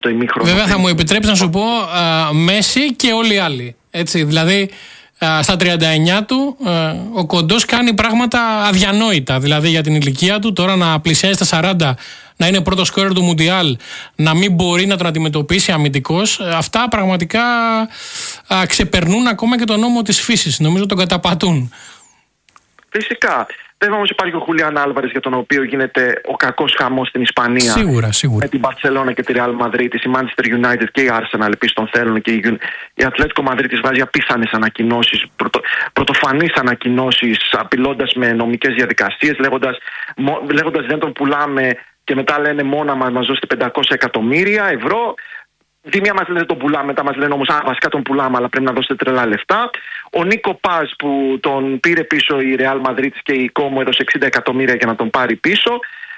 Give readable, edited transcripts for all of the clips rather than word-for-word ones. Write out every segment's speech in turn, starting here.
το ημίχρονο. Βέβαια θα μου επιτρέψει να σου πω Μέση και όλοι οι άλλοι. Έτσι, δηλαδή στα 39 του ο κοντός κάνει πράγματα αδιανόητα. Δηλαδή για την ηλικία του τώρα να πλησιάζει στα 40, να είναι πρώτο σκόρερ του Μουντιάλ, να μην μπορεί να τον αντιμετωπίσει αμυντικός. Αυτά πραγματικά ξεπερνούν ακόμα και τον νόμο της φύσης. Νομίζω τον καταπατούν. Φυσικά. Βέβαια όμως υπάρχει ο Χουλιάν Άλβαρες, για τον οποίο γίνεται ο κακός χαμός στην Ισπανία. Σίγουρα. Με την Μπαρσελόνα και τη Real Madrid, η Manchester United και η Arsenal επίσης τον θέλουν, και η Ατλέτικο Μαδρίτης βάζει απίθανες ανακοινώσεις, πρωτοφανείς ανακοινώσεις, απειλώντας με νομικές διαδικασίες, λέγοντας δεν τον πουλάμε, και μετά λένε μόνα μας δώσετε 500 εκατομμύρια ευρώ. Τη μία μας λένε δεν τον πουλάμε, μετά μας λένε όμως βασικά τον πουλάμε, αλλά πρέπει να δώσετε τρελά λεφτά. Ο Νίκο Πάζ που τον πήρε πίσω η Real Madrid και η Κόμο έδωσε 60 εκατομμύρια για να τον πάρει πίσω.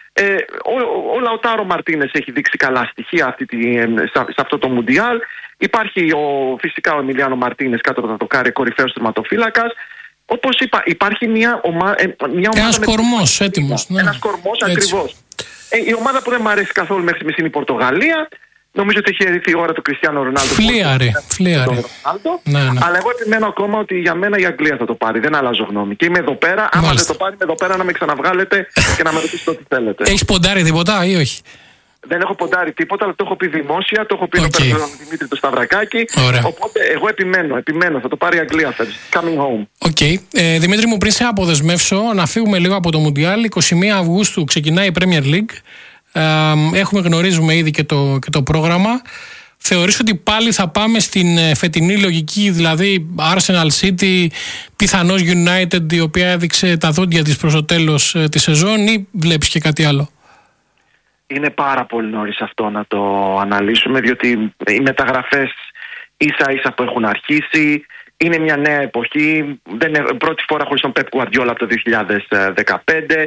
Ο Λαουτάρο Μαρτίνες έχει δείξει καλά στοιχεία σε αυτό το Μουντιάλ. Υπάρχει φυσικά ο Εμιλιάνο Μαρτίνες κάτω από το δοκάρι, κορυφαίος τερματοφύλακας. Όπως είπα, υπάρχει μια ομάδα. Ένας κορμός έτοιμος. Ναι. Ένας κορμός ακριβώς. Η ομάδα που δεν μου αρέσει καθόλου μέχρι στιγμής είναι η Πορτογαλία. Νομίζω ότι έχει έρθει η ώρα του Κριστιάνο Ρονάλντο. Φλίαρε. Ναι. Αλλά εγώ επιμένω ακόμα ότι για μένα η Αγγλία θα το πάρει. Δεν αλλάζω γνώμη. Και είμαι εδώ πέρα. Άμα δεν το πάρει, είμαι εδώ πέρα να με ξαναβγάλετε και να με ρωτήσετε ό,τι θέλετε. Έχεις ποντάρει τίποτα ή όχι? Δεν έχω ποντάρει τίποτα, αλλά το έχω πει δημόσια. Το έχω πει εδώ πέρα στον Δημήτρη το Σταυρακάκη. Οπότε εγώ επιμένω. Θα το πάρει η Αγγλία φέτος. Coming home. Δημήτρη μου, πριν σε αποδεσμεύσω, να φύγουμε λίγο από το Μουντιάλ. 21 Αυγούστου ξεκινάει η Premier League. Γνωρίζουμε ήδη και το πρόγραμμα. Θεωρείς ότι πάλι θα πάμε στην φετινή λογική, δηλαδή Arsenal City, πιθανώς United, η οποία έδειξε τα δόντια της προς το τέλος της σεζόν, ή βλέπεις και κάτι άλλο? Είναι πάρα πολύ νωρίς αυτό να το αναλύσουμε, διότι οι μεταγραφές ίσα ίσα που έχουν αρχίσει. Είναι μια νέα εποχή. Πρώτη φορά χωρίς τον Pep Guardiola από το 2015.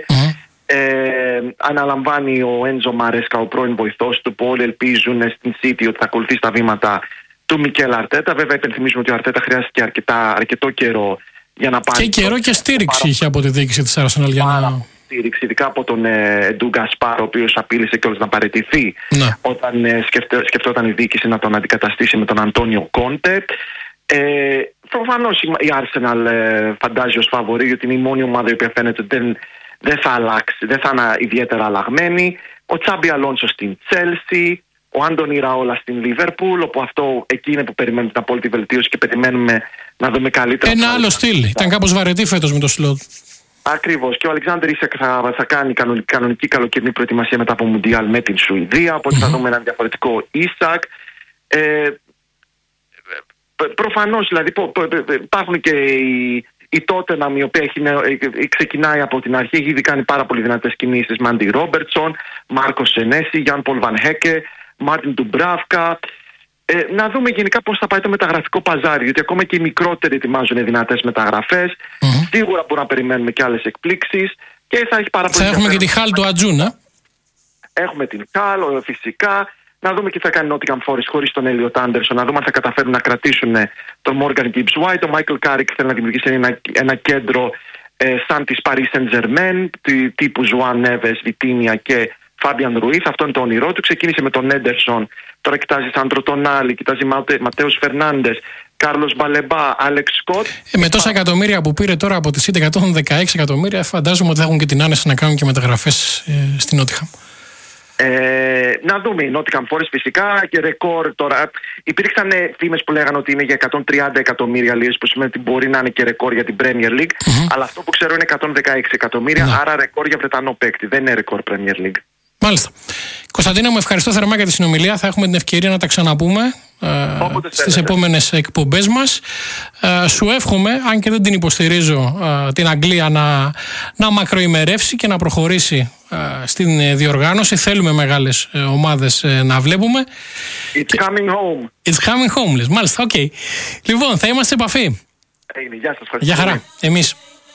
Αναλαμβάνει ο Έντζο Μαρέσκα, ο πρώην βοηθός του, που όλοι ελπίζουν στην City ότι θα ακολουθεί στα βήματα του Μικέλ Αρτέτα. Βέβαια, υπενθυμίζουμε ότι ο Αρτέτα χρειάστηκε αρκετό καιρό για να πάρει. Και καιρό και στήριξη είχε από τη διοίκηση της Arsenal για να. Στήριξη, ειδικά από τον Εντού Γκασπάρ, ο οποίος απείλησε κιόλας να παραιτηθεί όταν σκεφτόταν η διοίκηση να τον αντικαταστήσει με τον Αντώνιο Κόντε. Προφανώς η Arsenal φαντάζει ως φαβορί, γιατί είναι η μόνη ομάδα η οποία φαίνεται ότι δεν θα αλλάξει, δεν θα είναι ιδιαίτερα αλλαγμένη. Ο Τσάμπι Αλόνσο στην Τσέλσι, ο Άντονι Ραόλα στην Λίβερπουλ, όπου εκεί είναι που περιμένουμε την απόλυτη βελτίωση και περιμένουμε να δούμε καλύτερα. Ένα άλλο στυλ. Ήταν κάπως βαρετή φέτος με το σλότ. Ακριβώς. Και ο Αλεξάνδρ Ίσακ θα κάνει κανονική καλοκαιρινή προετοιμασία μετά από Μουντιάλ με την Σουηδία. Οπότε θα δούμε έναν διαφορετικό Ίσακ. Προφανώς, δηλαδή, υπάρχουν και η Τότεναμ, η οποία ξεκινάει από την αρχή. Έχει ήδη κάνει πάρα πολύ δυνατές κινήσεις. Μάντι Ρόμπερτσον, Μάρκο Σενέση, Γιάν Πολ Βαν Χέκε, Μάρτιν Ντουμπράφκα. Να δούμε γενικά πώς θα πάει το μεταγραφικό παζάρι, γιατί ακόμα και οι μικρότεροι ετοιμάζουν δυνατές μεταγραφές. Σίγουρα μπορούμε να περιμένουμε και άλλες εκπλήξεις. Και θα έχει πάρα πολύ. Θα έχουμε και τη Χάλ του Ατζούνα. Έχουμε την Χάλ, φυσικά. Να δούμε τι θα κάνει ο Nottingham Forest χωρίς τον Elliot Anderson. Να δούμε αν θα καταφέρουν να κρατήσουν τον Morgan Gibbs White. Ο Michael Carrick θέλει να δημιουργήσει ένα κέντρο σαν της Paris Saint-Germain, τύπου Joan Neves, Vitinha και Fabian Ruiz. Αυτό είναι το όνειρό του. Ξεκίνησε με τον Έντερσον. Τώρα κοιτάζει Σάντρο Τονάλι, κοιτάζει Ματέος Φερνάντες, Κάρλος Μπαλεμπά, Άλεξ Σκοτ. Με τόσα εκατομμύρια που πήρε τώρα από τη City, 116 εκατομμύρια, φαντάζομαι ότι θα έχουν και την άνεση να κάνουν και μεταγραφές στην Nottingham. Να δούμε, η Nottingham Forest φυσικά και ρεκόρ τώρα. Υπήρξαν φήμες που λέγανε ότι είναι για 130 εκατομμύρια λίρες, που σημαίνει ότι μπορεί να είναι και ρεκόρ για την Premier League. Αλλά αυτό που ξέρω είναι 116 εκατομμύρια, άρα ρεκόρ για Βρετανό παίκτη. Δεν είναι ρεκόρ Premier League. Μάλιστα. Κωνσταντίνα, μου ευχαριστώ θερμά για τη συνομιλία. Θα έχουμε την ευκαιρία να τα ξαναπούμε στις επόμενες εκπομπές μας. Σου εύχομαι, αν και δεν την υποστηρίζω, την Αγγλία να μακροημερεύσει και να προχωρήσει στην διοργάνωση. Θέλουμε μεγάλες ομάδες να βλέπουμε. It's coming home. It's coming home, λες. Μάλιστα, οκ. Λοιπόν, θα είμαστε σε επαφή. Γεια σας. Γεια χαρά. Εμείς.